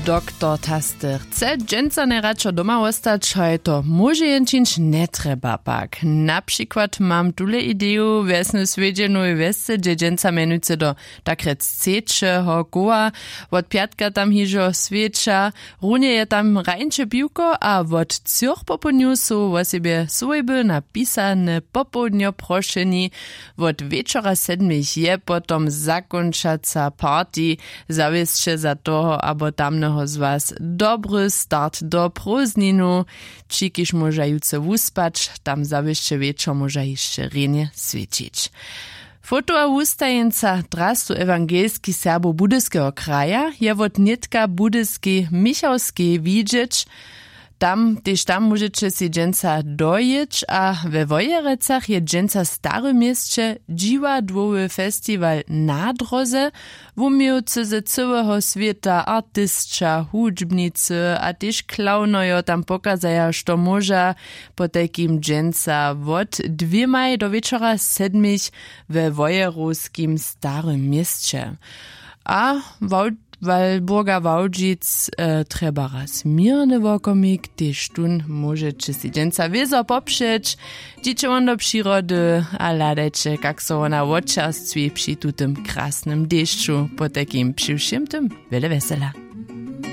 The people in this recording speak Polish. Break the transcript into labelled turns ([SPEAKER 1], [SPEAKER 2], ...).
[SPEAKER 1] doktor Taster chce dżęca neračo doma ostać, haj to może jęczyć nie trzeba pak. Na przykład mam tule ideju wiesny swiedzienu i wiesce, gdzie dżęca menujce do takrec cećeho goa, od piatka tam hižo svieča, runie je tam rajnče piwko, a od cioch popodniu su o siebie swojby napisane popodnio prošeni, od wieczora 7 je potom zakončaca party, zawiesće za toho, abo tamneho z was dobry start do prózdninu, čikiš może juce wuspać, tam zawiesće wieczor może jeszcze renie sviecić. Foto a wustajenca drastu ewangelski Serbo Budyskiego kraja je wot nitka budyski Michałskiej widzieć. Tam możecie si dżęca dojeć, a we Wojerecach je dżęca Stare Mieście dziwadłowy festiwal na drodze, wumiucy ze całego świata artystka, hudźbnicy, a też klaunojo tam pokazaja, što może po takim dżęca od 2 do wieczora 7 we Wojerowskim Starym Mieście. A Walburga Wałdzic treba raz mirny wokomik, tež tun możecie si dżęca wiezo poprzeć, dziecie on do przyrody, a ladajcie, jak so ona odczastwie przy tutym krasnym deszczu, po takim przyszłym tym wiele wesela.